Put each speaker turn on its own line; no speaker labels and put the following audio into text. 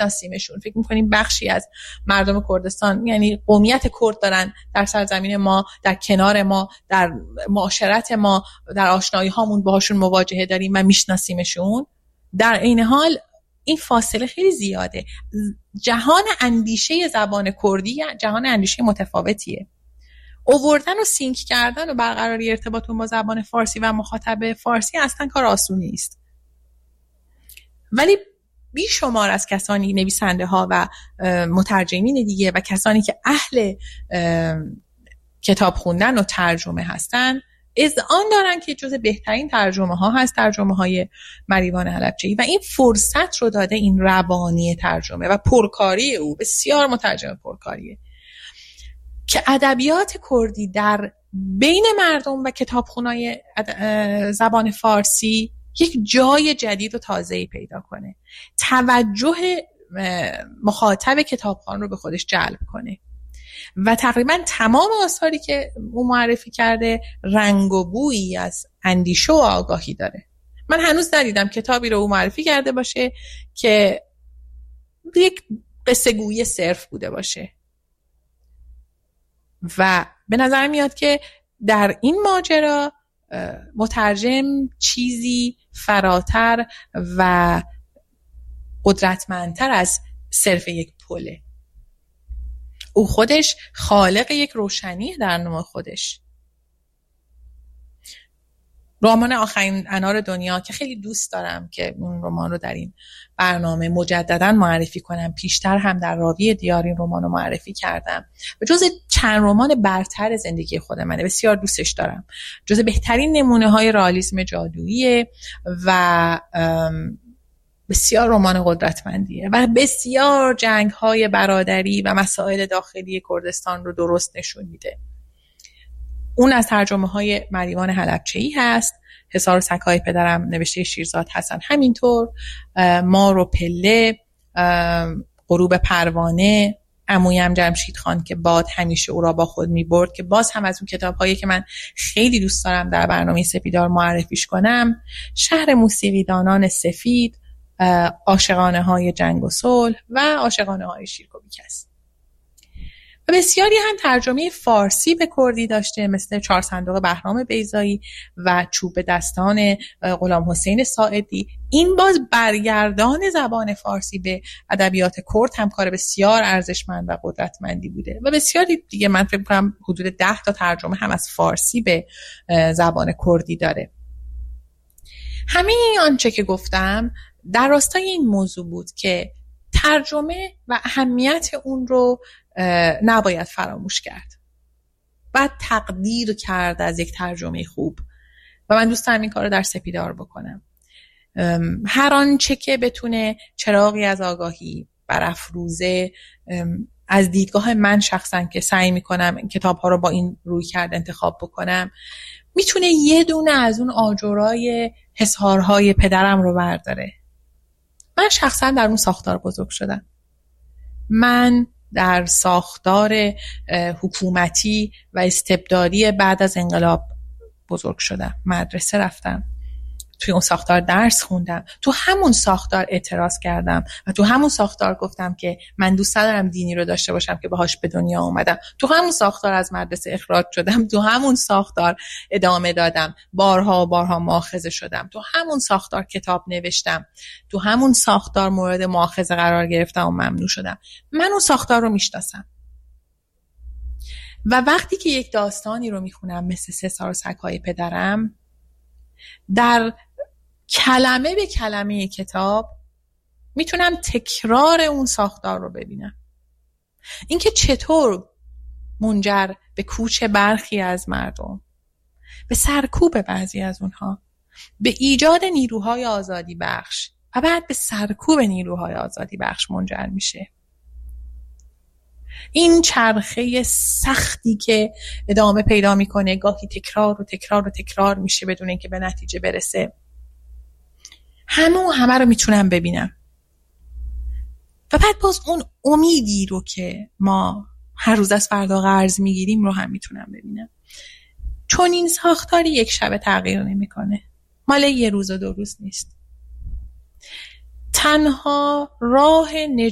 میشناسیمشون، فکر میکنیم بخشی از مردم کردستان، یعنی قومیت کرد دارن در سرزمین ما، در کنار ما، در معاشرت ما، در آشنایی هامون باهاشون مواجهه داریم و میشناسیمشون. در این حال این فاصله خیلی زیاده. جهان اندیشه زبان کردی جهان اندیشه متفاوتیه. آوردن و سینک کردن و برقراری ارتباط با زبان فارسی و مخاطب فارسی اصلا کار آسونی است. ولی بیشمار از کسانی، نویسنده ها و مترجمین دیگه و کسانی که اهل کتاب خوندن و ترجمه هستن، اذعان دارن که جز بهترین ترجمه ها هست ترجمه های مریوان حلبچه‌ای و این فرصت رو داده، این روانی ترجمه و پرکاری او، بسیار مترجم پرکاریه، که ادبیات کردی در بین مردم و کتابخونه‌های زبان فارسی یک جای جدید و تازه‌ای پیدا کنه، توجه مخاطب کتابخوان رو به خودش جلب کنه و تقریبا تمام آثاری که او معرفی کرده رنگ و بویی از اندیشه و آگاهی داره. من هنوز ندیدم کتابی رو او معرفی کرده باشه که یک قصه گویی صرف بوده باشه و به نظر میاد که در این ماجرا مترجم چیزی فراتر و قدرتمندتر از صرف یک پله. او خودش خالق یک روشنی در نوع خودش. رمان آخرین انار دنیا که خیلی دوست دارم که اون رمان رو در این برنامه مجددا معرفی کنم، پیشتر هم در راوی دیار این رمان رو معرفی کردم و جز چند رمان برتر زندگی خود منه، بسیار دوستش دارم، جز بهترین نمونه های رئالیسم جادویی و بسیار رمان قدرتمندیه و بسیار جنگ های برادری و مسائل داخلی کردستان رو درست نشون میده. اون از ترجمه های مریوان حلبچه‌ای هست. حصار و سگ‌های پدرم نوشته شیرزاد حسن همینطور، مار و پله، غروب پروانه، عمویم جمشید خان که باد همیشه او را با خود میبرد که باز هم از اون کتاب‌هایی که من خیلی دوست دارم در برنامه سپیدار معرفیش کنم، شهر موسیقیدانان سفید، عاشقانه های جنگ و صلح و عاشقانه های شیرکوبیک است. و بسیاری هم ترجمه فارسی به کردی داشته، مثل چهار صندوق بهرام بیضایی و چوب دستان غلام حسین ساعدی. این باز برگردان زبان فارسی به ادبیات کرد هم کار بسیار ارزشمند و قدرتمندی بوده و بسیاری دیگه، من فکر می‌کنم حدود 10 تا ترجمه هم از فارسی به زبان کردی داره. همه آنچه که گفتم در راستای این موضوع بود که ترجمه و اهمیت اون رو نباید فراموش کرد. باید تقدیر کرد از یک ترجمه خوب و من دوست دارم این کار رو در سپیدار بکنم. هر آنچه که بتونه چراغی از آگاهی برافروزه از دیدگاه من شخصا که سعی میکنم کتاب‌ها رو با این روی کرد انتخاب بکنم، میتونه یه دونه از اون آجرای حصارهای پدرم رو برداره. من شخصا در اون ساختار بزرگ شدم. من در ساختار حکومتی و استبدادی بعد از انقلاب بزرگ شدم. مدرسه رفتم، توی اون ساختار درس خوندم، تو همون ساختار اعتراض کردم و تو همون ساختار گفتم که من دوست ندارم دینی رو داشته باشم که باهاش به دنیا اومدم. تو همون ساختار از مدرسه اخراج شدم، تو همون ساختار ادامه دادم، بارها و بارها مؤاخذه شدم، تو همون ساختار کتاب نوشتم، تو همون ساختار مورد مؤاخذه قرار گرفتم و ممنوع شدم. من اون ساختار رو میشناسم و وقتی که یک داستانی رو میخونم مثل 3 سال سگ‌های پدرم، در کلمه به کلمه کتاب میتونم تکرار اون ساختار رو ببینم. اینکه چطور منجر به کوچ برخی از مردم، به سرکوب بعضی از اونها، به ایجاد نیروهای آزادی بخش و بعد به سرکوب نیروهای آزادی بخش منجر میشه. این چرخه سختی که ادامه پیدا میکنه، گاهی تکرار و تکرار و تکرار میشه بدون اینکه به نتیجه برسه، همه رو میتونم ببینم و بعد باز اون امیدی رو که ما هر روز از فردا قرض میگیریم رو هم میتونم ببینم. چون این ساختاری یک شب تغییر نمیکنه، مال 1 روز و 2 روز نیست. تنها راه